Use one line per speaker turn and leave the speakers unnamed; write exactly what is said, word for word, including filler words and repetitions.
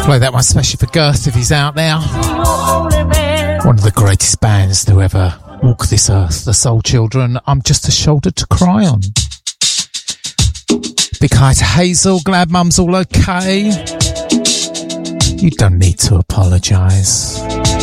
Play that one especially for Girth if he's out there. One of the greatest bands to ever walk this earth, the Soul Children. I'm just a shoulder to cry on. Big hi to Hazel, glad mum's all okay. You don't need to apologise.